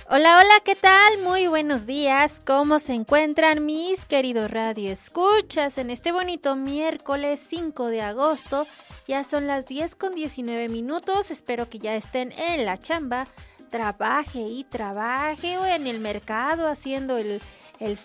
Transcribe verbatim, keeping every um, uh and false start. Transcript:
Hola, hola, ¿qué tal? Muy buenos días. ¿Cómo se encuentran mis queridos radioescuchas en este bonito miércoles cinco de agosto? Ya son las diez con diecinueve minutos. Espero que ya estén en la chamba. Trabaje y trabaje o en el mercado haciendo el, el